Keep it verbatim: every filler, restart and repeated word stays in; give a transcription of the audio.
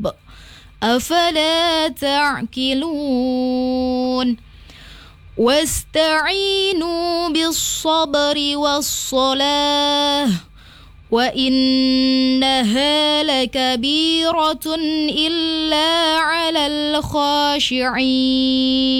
أفلا تعقلون واستعينوا بالصبر والصلاة وإنها لكبيرة إلا على الخاشعين